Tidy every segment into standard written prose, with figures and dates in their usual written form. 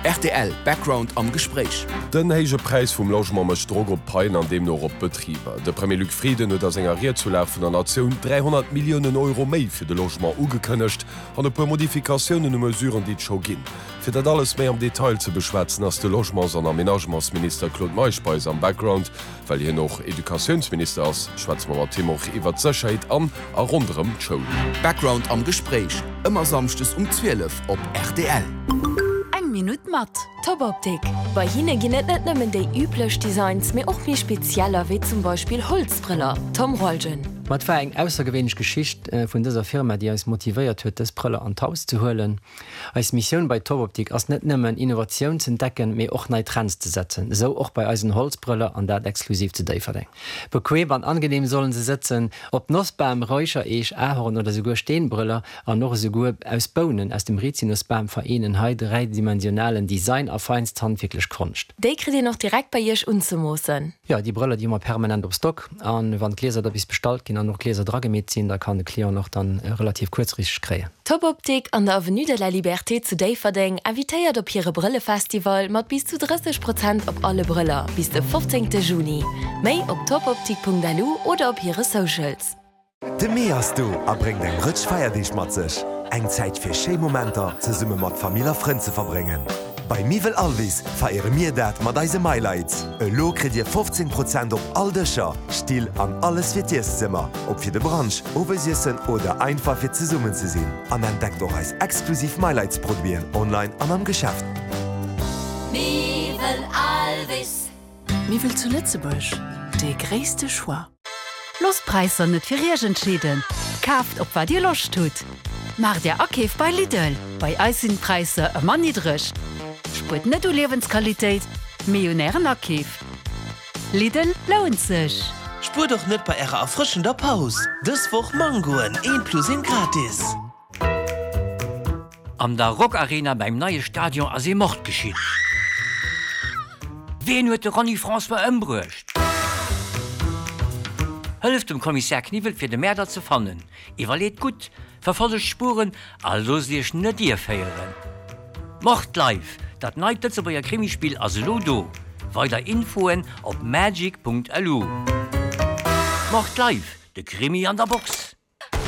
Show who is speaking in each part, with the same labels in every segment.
Speaker 1: RTL Background am Gespräch.
Speaker 2: Den héige Preis vum Logement mech Drog op Pein an dem noch op Betrieber. De Premier Luc Frieden huet as engeriert zu vun der Nationun 300 Millionen Euro méi fir de Logement ugekënnecht an e pu Modifikationen und Mesuren die scho ginn. Fir dat alles méi am Detail ze beschwätzen ass de Logements an Aménagementsminister Claude Meischbeis am Background, weil hier noch Edukationsminister ass Schwarzmauer Timoch iwwer Zcherheit an a runderem Show.
Speaker 1: Background am Gespräch. Immer samstes um 12 op RTL.
Speaker 3: Minute mat Topoptik. Bei hinne ginnet net nëmmen déi üblech Designs méi och mir spezieller wie zum Beispiel Holzbriller. Tom Rolgen.
Speaker 4: Mat war eng aussergewwench Geschicht vun dieser Firma, die als motiviiert huet, das Brille an Haus zu holen. Als Mission bei Topoptik ass net nëmmen Innovationun zu entdecken, méi och nei Trends zu setzen. So auch bei eisen Holzbrille an dat exklusiv zu déiferdeng. Bequem an angenehm sollen se sitzen, op Nussbaum, Räucher, Eich, Ahorn oder sogur Steenbrille an noch sogur aus Bohnen aus dem Rizinusbaum vereinen he dreidimensionalen Design a feinst handwicklech koncht.
Speaker 3: Déi krit ihr noch direkt bei ihrch unzumosen.
Speaker 4: Ja, die Brille, die immer permanent op Stock an wann Gläser da bis bestalt gin an noch Gläser Dragemet ziehen, da kann de Klier noch dann relativ kurzrich kräe.
Speaker 3: Topoptik an der Avenue de la Liberté zu Déiferdeng avitéiert op ihre Brillefestival mat bis zu 30% op alle Brille bis de 15. Juni. Mei op topoptik.lu oder op ihre Socials.
Speaker 5: De Meas du erbring eng Rëtsch feier Dich mat sech. Eng Zäit fir Scheemomenter ze summe mat Familiefrën ze verbringen. Bei Mivel Alvis feiere mir dat mat deise Maileits. E lo krit Dir 15% op all Dëcher, Stil an alles fir Tierszimmer, op fir de Branche, Oversiessen oder einfach fir ze summen ze sinn. An entdeckt doch als exklusiv Maileitsproduieren online an am Geschäft.
Speaker 6: Mivel Alvis.
Speaker 7: Mivel zu Lützebusch. De gréste Schwa.
Speaker 6: Lospreiser net fir Regentschieden. Kaft op wat Dir loch tut. Mar der Akeef bei Lidl. Bei Eisenpreise a man nidrecht. Sput net o Lebenssqualitéit, Millionären Akeef. Lidl lohnt sech.
Speaker 8: Spur doch net bei Ärer erfrischender Paus. Dës woch Mangoen 1+1 gratis.
Speaker 9: Am der Rockarena beim neue Stadion as e Mord geschieht. Wen huet de Ronny François ëmbrucht? Hëlleft dem Kommissär Knivel fir de Mäder ze fannen. Evaluiert gut, verfolgt Spuren, also sich net Dir feieren. Mord live, dat neitet ze bei ihr Krimispiel as Ludo. Weiter Infoen op magic.lu. Mord live, de Krimi an der Box.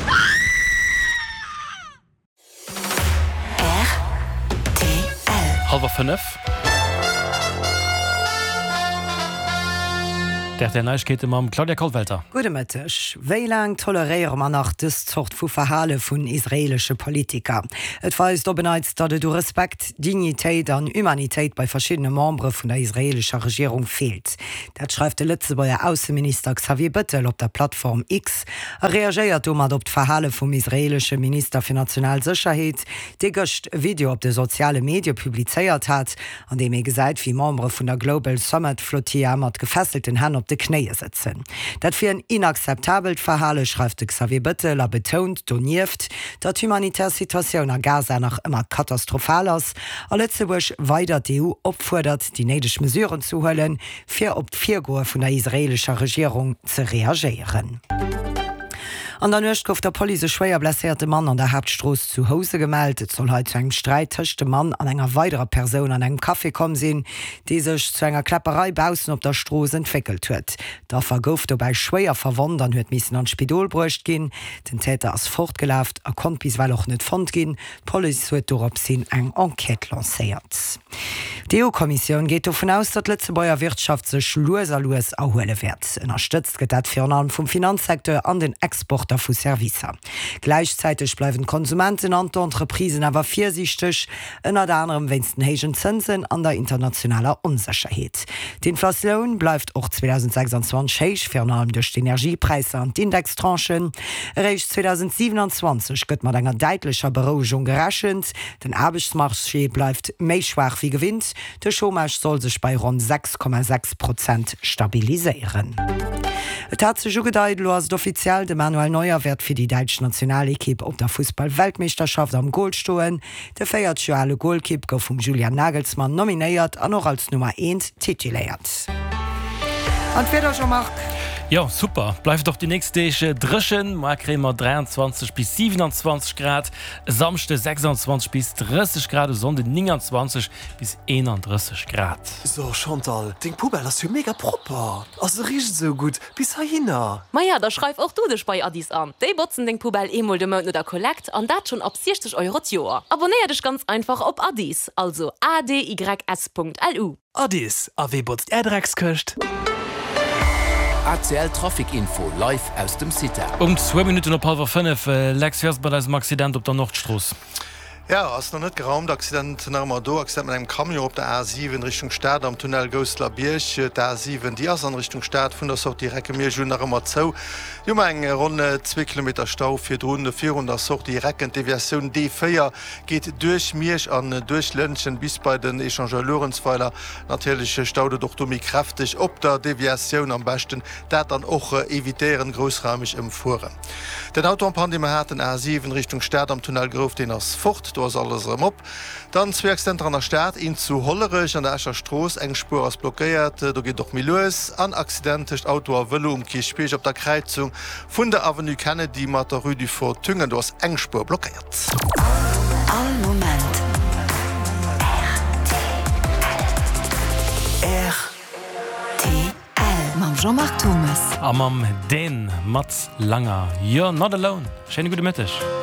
Speaker 3: RTL.
Speaker 10: 4:30. Der Neuigkeiten am Claudia Kalwelter.
Speaker 11: Gute Mittag. Wie lang tolerieren wir nach das Sort von Verhalten von israelischen Politikern? Es weist bereits, dass der Respekt, Dignität und Humanität bei verschiedenen Membern von der israelischen Regierung fehlt. Das schreibt der Lützeburger Außenminister Xavier Bettel auf der Plattform X. Reagiert damit auf das Verhalten vom israelischen Minister für Nationalsicherheit, der gestern ein Video auf den sozialen Medien publiziert hat, an dem gesagt, wie Member von der Global Summit Flottille mit gefesselten Händen de Knie sitzen. Dat fir ein inakzeptabelt Verhalten schreibt Xavier Bettel betont, doniert, dat Humanitärsituation a Gaza noch immer katastrophal ist. A Lützeburg weiter die EU opfordert, die nötigen Mesuren zu holen, fir op d'Viergoer von der israelischen Regierung zu reagieren. An der Nöcht gouf der Poli schwéier blessierte Mann an der Hauptstrasse zu Hause gemeldet. Soll heute zu einem Streit zwischen dem Mann an einer weiteren Person an einem Kaffee kommen sehen, die sich zu einer Klapperei draußen auf der Strasse entwickelt hat. Da vergouf dabei schwer verwundet und hat müssen an den Spital gebracht gehen. Den Täter ist fortgelaufen, konnte bisweilen auch nicht gefunden gehen. Die Polizei hat darauf eine Enquete lanciert. Die EU-Kommission geht davon aus, dass die Lützeburger Wirtschaft sich loser erholen wird. Unterstützt geht das vor allem vom Finanzsektor an den Export von Services. Gleichzeitig bleiben Konsumenten und Entreprisen aber vorsichtig, unter anderem wegen den hohen Zinsen an der internationalen Unsicherheit. Die Inflation bleibt auch 2026 vor allem durch die Energiepreise und die Indextranchen. Erst 2027 wird mit einer deutlicher Beruhigung gerechnet. Den Arbeitsmarkt bleibt mehr schwach wie gewinnt. Der Chômage soll sich bei rund 6,6% stabilisieren. Es hat sich gedeiht, dass offiziell der Manuel Neuer wird für die deutsche Nationalequipe auf der Fußball-Weltmeisterschaft am Goal stehen. Der feiertjuale Goalkeeper von Julian Nagelsmann nominiert und auch als Nummer 1 tituliert. Und wer schon macht?
Speaker 10: Ja, super. Bleif doch die nächste Drschen. Markrämer 23 bis 27 Grad. Samste 26 bis 30 Grad. Sonde 29 bis 31 Grad.
Speaker 12: So, Chantal, den Pubel ist ja mega proper. Also riecht so gut. Bis dahin.
Speaker 3: Maja, da schreib auch du dich bei Addis an. Die botzen den Pubel emol de Monat oder Kollekt und das schon ab 60 Euro das Jahr. Abonnier dich ganz einfach auf Addis. Also adys.lu.
Speaker 12: Addis, wie botzt Drecksköcht?
Speaker 1: ACL Trafikinfo live aus dem City.
Speaker 10: 2 Minuten op halb 5 Lex fährst bei diesem Accident op der Nordstraße.
Speaker 13: Ja, ass noch net geraumt Accident normal do Accident mit einem Kamio op der A7 Richtung Staat am Tunnel Gosler Birch der A7 die as an Richtung Staat vun der so direkt mir schon nach immer zo. Jo eng runde 2 Kilometer Stau fir Runde 400 so die Recken Deviation D4 geht durch Mirch an durch Lönchen bis bei den Echanger Lorenzweiler natürliche Staude doch dummi kräftig op der Deviation am besten dat dann och evitieren großräumig im Fuhren. Den Autopandemie hat den A7 Richtung Staat am Tunnel Grof den ass fort. Alles op. Dann Zwergcenter an der Stadt in zu Hollerich an der Escher Stroß eng Spur as blockiert, du geht doch Milles an accidentecht Auto Wëlle Kirchpech op der Kreizung vun der Avenue Kennedy mat der Rue du Fort Tüngen du hast Engspur blockiert.
Speaker 7: All Moment RTL Mam Jean-Marc Thomas
Speaker 10: Am den Mats Langer. You're not alone. Schöne gute Mittag.